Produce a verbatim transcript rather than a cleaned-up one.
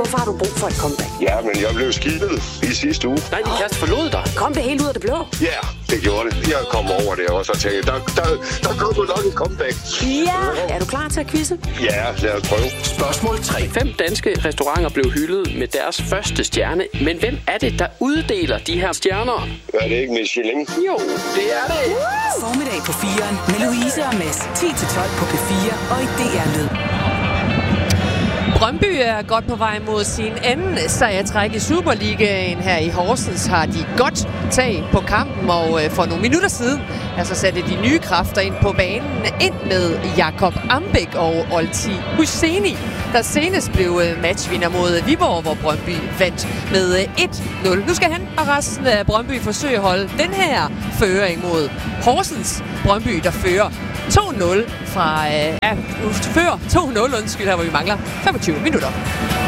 Hvorfor har du brug for et comeback? Ja, men jeg blev skidtet i sidste uge. Nej, din kæreste forlod dig. Kom det helt ud af det blå? Ja, det gjorde det. Jeg kom over det også og tænkte, der, der, der kommer nok et comeback. Ja! Er du klar til at quizze? Ja, lad os prøve. Spørgsmål tre. Fem danske restauranter blev hyldet med deres første stjerne. Men hvem er det, der uddeler de her stjerner? Er det ikke Michelin? Jo, det er det. Formiddag på firen med Louise og Mads. ti til tolv på P fire og i D R Lyd. Brøndby er godt på vej mod sin anden sejrtræk i Superligaen. Her i Horsens har de godt tag på kampen, og for nogle minutter siden altså satte de nye kræfter ind på banen ind med Jakob Ambæk og Olti Husseini, der senest blev matchvinder mod Viborg, hvor Brøndby vandt med et nul. Nu skal han og resten af Brøndby forsøge at holde den her føring mod Horsens. Brøndby, der fører to nul fra... Øh, ja, fører to nul, undskyld, her hvor vi mangler femogtyve minutter.